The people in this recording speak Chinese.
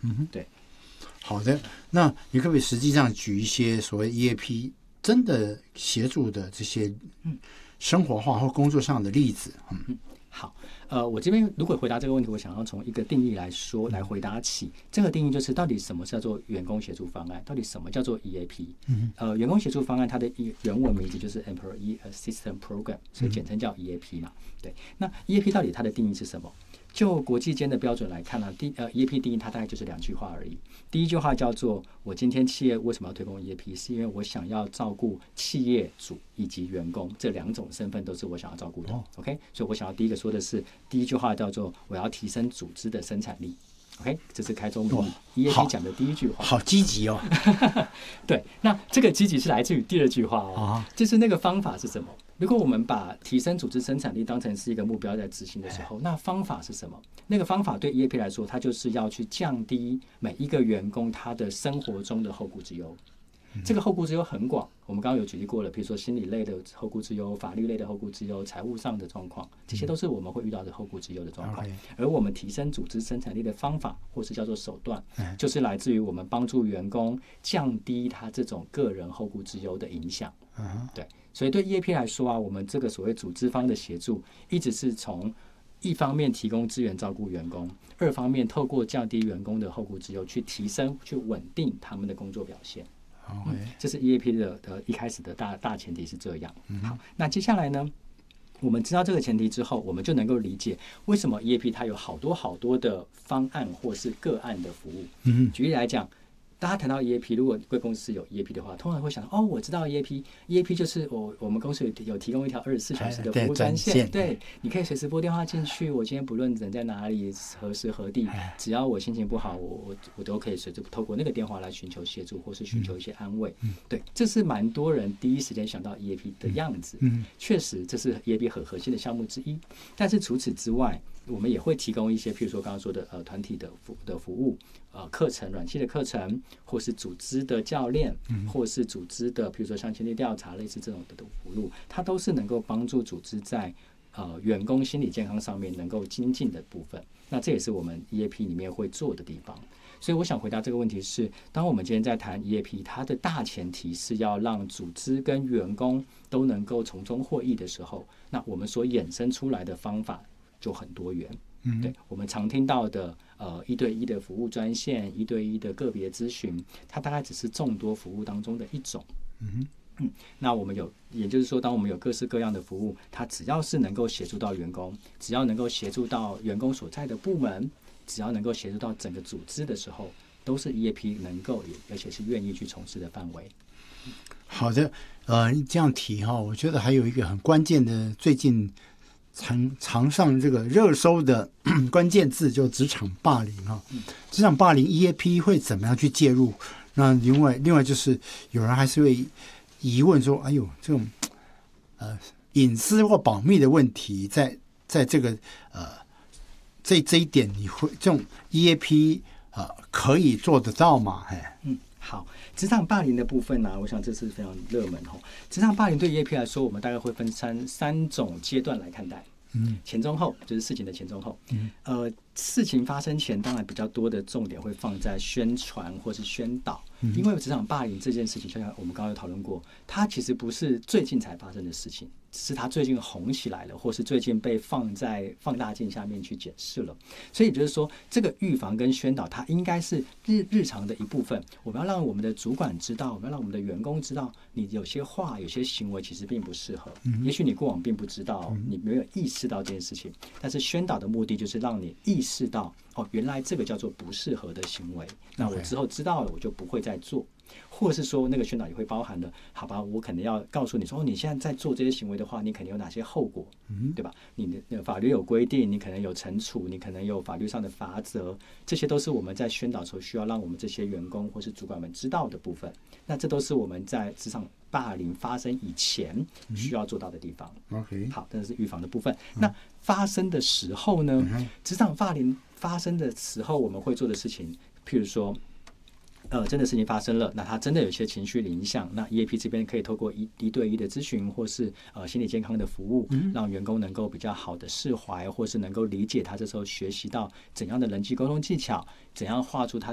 对。 好的，那你可不可以实际上举一些所谓 EAP 真的协助的这些生活化或工作上的例子？ 好，我这边如果回答这个问题，我想要从一个定义来说来回答起。这个定义就是到底什么叫做员工协助方案，到底什么叫做 EAP？员工协助方案它的原文名字就是 Employee Assistance Program， 所以简称叫 EAP 嘛。对，那 EAP 到底它的定义是什么？就国际间的标准来看呢，EAP 定义它大概就是2句话而已。第一句话叫做我今天企业为什么要推广 EAP， 是因为我想要照顾企业主以及员工这2种身份都是我想要照顾的。OK， 所以我想要第一个说的是，第一句话叫做我要提升组织的生产力。OK， 这是开宗明义 EAP 讲的第一句话。 好积极哦。 对，那这个积极是来自于第2句话哦，就是那个方法是什么？如果我们把提升组织生产力当成是一个目标在执行的时候，那方法是什么？那个方法对 EAP 来说，它就是要去降低每一个员工他的生活中的后顾之忧。这个后顾之忧很广，我们刚刚有举例过了，比如说心理类的后顾之忧、法律类的后顾之忧、财务上的状况，这些都是我们会遇到的后顾之忧的状况。而我们提升组织生产力的方法，或是叫做手段，就是来自于我们帮助员工降低他这种个人后顾之忧的影响。对，所以对 EAP 来说啊，我们这个所谓组织方的协助，一直是从一方面提供资源照顾员工，2方面透过降低员工的后顾之忧，去提升、去稳定他们的工作表现。这是 EAP 的一开始的大前提是这样。好，那接下来呢，我们知道这个前提之后，我们就能够理解为什么 EAP 它有好多的方案或是个案的服务。举例来讲，大家谈到 EAP， 如果贵公司有 EAP 的话，通常会想我知道 EAP 就是我们公司有提供一条24小时的服务专线，对，你可以随时拨电话进去，我今天不论人在哪里、何时何地，只要我心情不好，我都可以随时透过那个电话来寻求协助或是寻求一些安慰。对，这是蛮多人第一时间想到 EAP 的样子。确实这是 EAP 很核心的项目之一，但是除此之外，我们也会提供一些，譬如说刚刚说的团体的服务，课程、软性的课程，或是组织的教练，或是组织的，譬如说像前提调查类似这种的服务，它都是能够帮助组织在员工心理健康上面能够精进的部分。那这也是我们 EAP 里面会做的地方。所以我想回答这个问题是，当我们今天在谈 EAP， 它的大前提是要让组织跟员工都能够从中获益的时候，那我们所衍生出来的方法就很多元。对，我们常听到的1对1的服务专线、1对1的个别咨询，它大概只是众多服务当中的一种。那我们也就是说，当我们有各式各样的服务，它只要是能够协助到员工，只要能够协助到员工所在的部门，只要能够协助到整个组织的时候，都是 EAP 能够而且是愿意去从事的范围。 好的，这样提我觉得还有一个很关键的，最近常上这个热搜的关键字就职场霸凌职场霸凌 EAP 会怎么样去介入？那另外就是有人还是会疑问说，哎呦，这种隐私或保密的问题，在这个这一点，你会这种 EAP 可以做得到吗？ 好，职场霸凌的部分呢，我想这是非常热门职场霸凌对 EAP 来说，我们大概会分三种阶段来看待。前中后就是事情的前中后。事情发生前，当然比较多的重点会放在宣传或是宣导，因为职场霸凌这件事情，就像我们刚刚有讨论过，它其实不是最近才发生的事情，只是它最近红起来了，或是最近被放在放大镜下面去检视了。所以就是说，这个预防跟宣导，它应该是日常的一部分。我们要让我们的主管知道，我们要让我们的员工知道，你有些话、有些行为其实并不适合。也许你过往并不知道，你没有意识到这件事情，但是宣导的目的就是让你意识到，原来这个叫做不适合的行为。那我之后知道了，我就不会再做。或者是说，那个宣导也会包含的，好吧，我可能要告诉你说，你现在在做这些行为的话，你可能有哪些后果，对吧？你的法律有规定，你可能有惩处，你可能有法律上的罚则，这些都是我们在宣导时候需要让我们这些员工或是主管们知道的部分。那这都是我们在职场霸凌发生以前需要做到的地方。好，这是预防的部分。那发生的时候呢，职场霸凌发生的时候，我们会做的事情，譬如说，真的事情发生了，那他真的有些情绪的影响，那 EAP 这边可以透过一对一的咨询，或是心理健康的服务，让员工能够比较好的释怀，或是能够理解他这时候学习到怎样的人际沟通技巧，怎样画出他